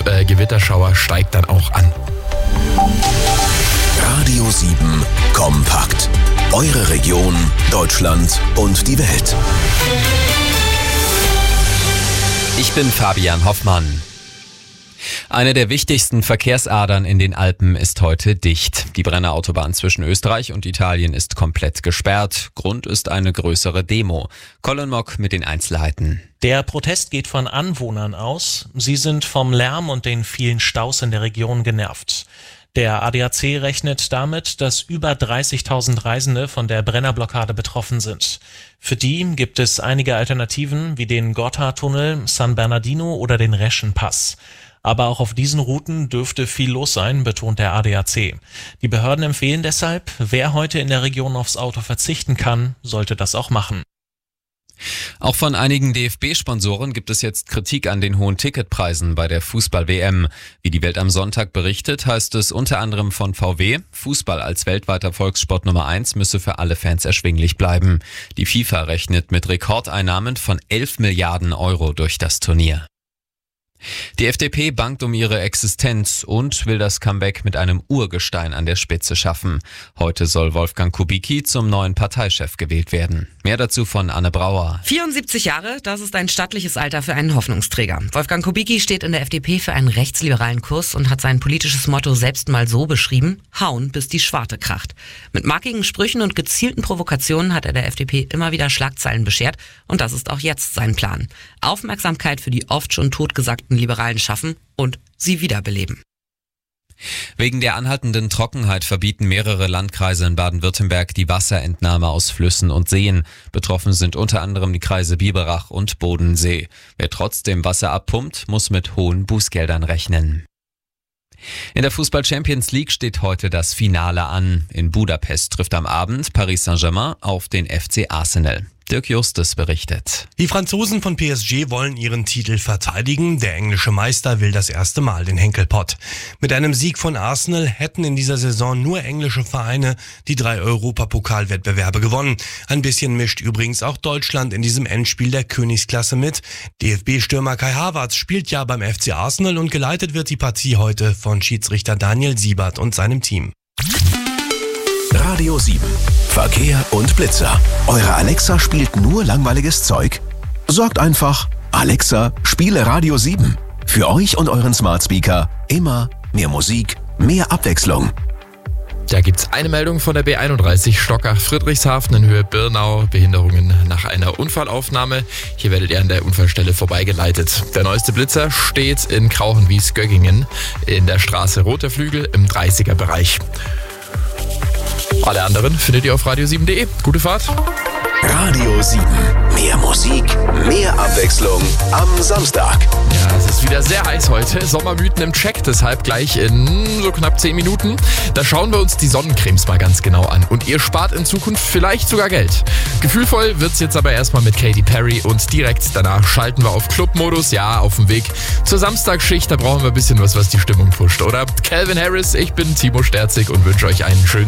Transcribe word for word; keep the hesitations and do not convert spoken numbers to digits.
und äh, Gewitterschauer steigt dann auch an. Radio sieben Kompakt. Eure Region, Deutschland und die Welt. Ich bin Fabian Hoffmann. Eine der wichtigsten Verkehrsadern in den Alpen ist heute dicht. Die Brennerautobahn zwischen Österreich und Italien ist komplett gesperrt. Grund ist eine größere Demo. Colin Mock mit den Einzelheiten. Der Protest geht von Anwohnern aus. Sie sind vom Lärm und den vielen Staus in der Region genervt. Der A D A C rechnet damit, dass über dreißigtausend Reisende von der Brennerblockade betroffen sind. Für die gibt es einige Alternativen wie den Gotthardtunnel, San Bernardino oder den Reschenpass. Aber auch auf diesen Routen dürfte viel los sein, betont der A D A C. Die Behörden empfehlen deshalb, wer heute in der Region aufs Auto verzichten kann, sollte das auch machen. Auch von einigen D F B-Sponsoren gibt es jetzt Kritik an den hohen Ticketpreisen bei der Fußball-W M. Wie die Welt am Sonntag berichtet, heißt es unter anderem von V W, Fußball als weltweiter Volkssport Nummer eins müsse für alle Fans erschwinglich bleiben. Die FIFA rechnet mit Rekordeinnahmen von elf Milliarden Euro durch das Turnier. Die F D P bangt um ihre Existenz und will das Comeback mit einem Urgestein an der Spitze schaffen. Heute soll Wolfgang Kubicki zum neuen Parteichef gewählt werden. Mehr dazu von Anne Brauer. vierundsiebzig Jahre, das ist ein stattliches Alter für einen Hoffnungsträger. Wolfgang Kubicki steht in der F D P für einen rechtsliberalen Kurs und hat sein politisches Motto selbst mal so beschrieben: Hauen, bis die Schwarte kracht. Mit markigen Sprüchen und gezielten Provokationen hat er der F D P immer wieder Schlagzeilen beschert und das ist auch jetzt sein Plan. Aufmerksamkeit für die oft schon totgesagten Liberalen schaffen und sie wiederbeleben. Wegen der anhaltenden Trockenheit verbieten mehrere Landkreise in Baden-Württemberg die Wasserentnahme aus Flüssen und Seen. Betroffen sind unter anderem die Kreise Biberach und Bodensee. Wer trotzdem Wasser abpumpt, muss mit hohen Bußgeldern rechnen. In der Fußball-Champions League steht heute das Finale an. In Budapest trifft am Abend Paris Saint-Germain auf den F C Arsenal. Dirk Justus berichtet. Die Franzosen von P S G wollen ihren Titel verteidigen. Der englische Meister will das erste Mal den Henkelpott. Mit einem Sieg von Arsenal hätten in dieser Saison nur englische Vereine die drei Europapokalwettbewerbe gewonnen. Ein bisschen mischt übrigens auch Deutschland in diesem Endspiel der Königsklasse mit. D F B-Stürmer Kai Havertz spielt ja beim F C Arsenal und geleitet wird die Partie heute von Schiedsrichter Daniel Siebert und seinem Team. Radio sieben. Verkehr und Blitzer. Eure Alexa spielt nur langweiliges Zeug? Sorgt einfach, Alexa, spiele Radio sieben. Für euch und euren Smart Speaker immer mehr Musik, mehr Abwechslung. Da gibt's eine Meldung von der B einunddreißig Stockach-Friedrichshafen in Höhe Birnau. Behinderungen nach einer Unfallaufnahme. Hier werdet ihr an der Unfallstelle vorbeigeleitet. Der neueste Blitzer steht in Krauchenwies-Göggingen in der Straße Roter Flügel im dreißiger Bereich. Alle anderen findet ihr auf radio sieben punkt de. Gute Fahrt. Radio sieben. Mehr Musik, mehr Abwechslung am Samstag. Ja, es ist wieder sehr heiß heute. Sommermythen im Check, deshalb gleich in so knapp zehn Minuten. Da schauen wir uns die Sonnencremes mal ganz genau an. Und ihr spart in Zukunft vielleicht sogar Geld. Gefühlvoll wird's jetzt aber erstmal mit Katy Perry und direkt danach schalten wir auf Clubmodus. Ja, auf dem Weg zur Samstagsschicht, da brauchen wir ein bisschen was, was die Stimmung pusht, oder? Calvin Harris, ich bin Timo Sterzig und wünsche euch einen schönen